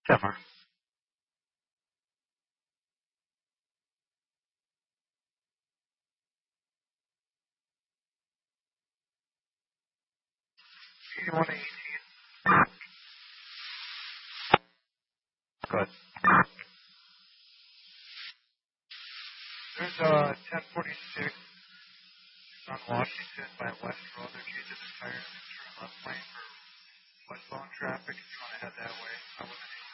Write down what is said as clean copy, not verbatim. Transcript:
Denver. 8118. Good. There's 1046 on Washington by West Road. They're changing the tires and turn left lane for westbound traffic if you want to head that way. I wasn't